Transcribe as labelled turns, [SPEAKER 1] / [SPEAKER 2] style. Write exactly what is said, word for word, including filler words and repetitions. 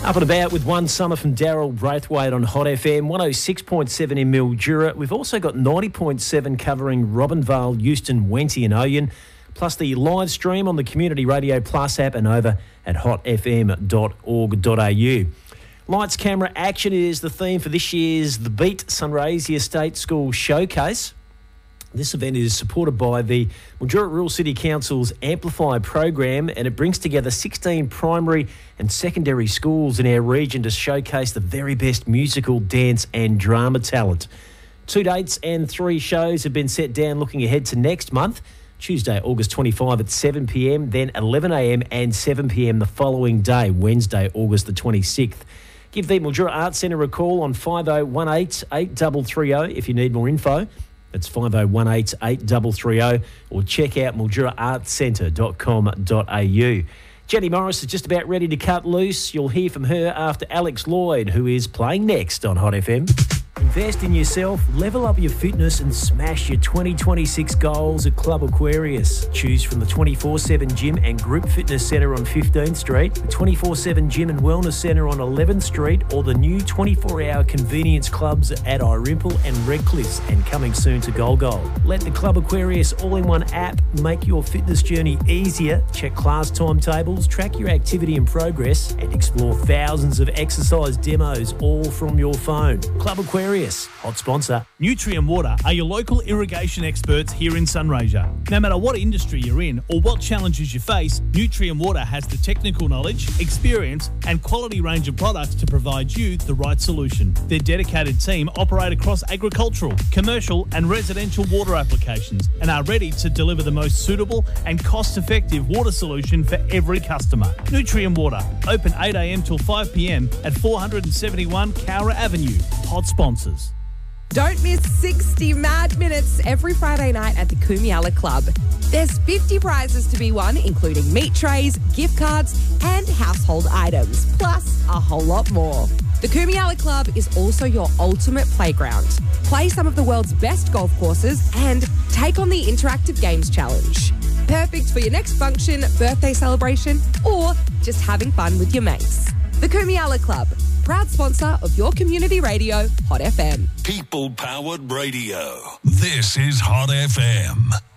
[SPEAKER 1] Up and about with One Summer from Daryl Braithwaite on Hot F M, one oh six point seven in Mildura. We've also got ninety point seven covering Robinvale, Euston, Wenty and Oyen, plus the live stream on the Community Radio Plus app and over at hot f m dot org dot a u. Lights, camera, action is the theme for this year's The Beat Sunraysia State School Showcase. This event is supported by the Mildura Rural City Council's Amplify program, and it brings together sixteen primary and secondary schools in our region to showcase the very best musical, dance and drama talent. Two dates and three shows have been set down looking ahead to next month. Tuesday, August twenty-fifth at seven p m, then eleven a m and seven p m the following day, Wednesday, August the twenty-sixth. Give the Mildura Arts Centre a call on five oh one eight, eight three three oh if you need more info. That's five oh one eight, eight three three oh, or check out mildura arts centre dot com dot a u. Jenny Morris is just about ready to cut loose. You'll hear from her after Alex Lloyd, who is playing next on Hot F M. Invest in yourself, level up your fitness and smash your twenty twenty-six goals at Club Aquarius. Choose from the twenty-four seven Gym and Group Fitness Centre on fifteenth Street, the twenty-four seven Gym and Wellness Centre on eleventh Street, or the new twenty-four hour convenience clubs at Irimple and Redcliffs, and coming soon to Golgol. Let the Club Aquarius all-in-one app make your fitness journey easier. Check class timetables, track your activity and progress, and explore thousands of exercise demos all from your phone. Club Aquarius, hot sponsor.
[SPEAKER 2] Nutrien Water are your local irrigation experts here in Sunraysia. No matter what industry you're in or what challenges you face, Nutrien Water has the technical knowledge, experience and quality range of products to provide you the right solution. Their dedicated team operate across agricultural, commercial and residential water applications and are ready to deliver the most suitable and cost-effective water solution for every customer. Nutrien Water, open eight a m till five p m at four seventy-one Cowra Avenue. Hot sponsors.
[SPEAKER 3] Don't miss sixty mad minutes every Friday night at the Kumiala Club. There's fifty prizes to be won, including meat trays, gift cards and household items, plus a whole lot more. The Kumiala Club is also your ultimate playground. Play some of the world's best golf courses and take on the Interactive Games Challenge. Perfect for your next function, birthday celebration or just having fun with your mates. The Kumiala Club, proud sponsor of your community radio, Hot F M.
[SPEAKER 4] People-powered radio. This is Hot F M.